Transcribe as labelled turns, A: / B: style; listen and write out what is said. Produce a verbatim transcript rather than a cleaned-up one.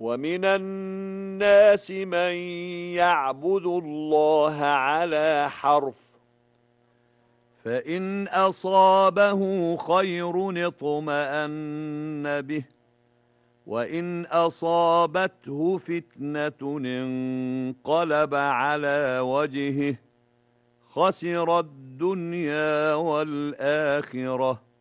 A: ومن الناس من يعبد الله على حرف، فإن أصابه خير اطمأن به، وإن أصابته فتنة انقلب على وجهه خسر الدنيا والآخرة.